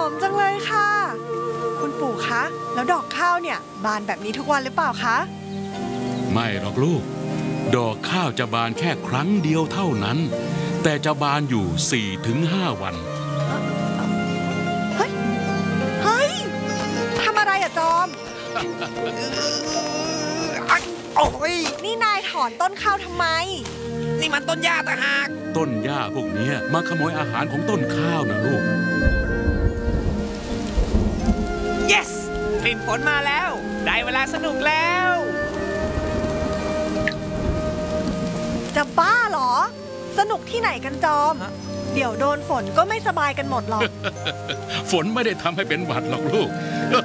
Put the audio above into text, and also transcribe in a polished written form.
มจังเลยค่ะคุณปู่คะแล้วดอกข้าวเนี่ยบานแบบนี้ทุกวันหรือเปล่าคะไม่หรอกลูกดอกข้าวจะบานแค่ครั้งเดียวเท่านั้นแต่จะบานอยู่ 4-5 วันเฮ้ยทำอะไรอะจอมโอ้ยนี่นายถอนต้นข้าวทำไมนี่มันต้นหญ้าต่างหากต้นหญ้าพวกนี้มาขโมยอาหารของต้นข้าวนะลูก yes กลิ่นฝนมาแล้วได้เวลาสนุกแล้วจะบ้าเหรอสนุกที่ไหนกันจอมเดี๋ยวโดนฝนก็ไม่สบายกันหมดหรอกฝนไม่ได้ทำให้เป็นหวัดหรอกลูก